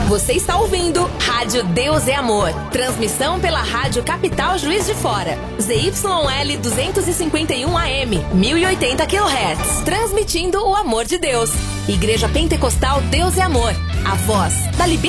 Você está ouvindo Rádio Deus é Amor. Transmissão pela Rádio Capital Juiz de Fora. ZYL 251 AM, 1080 kHz. Transmitindo o amor de Deus. Igreja Pentecostal Deus é Amor. A voz da liberdade.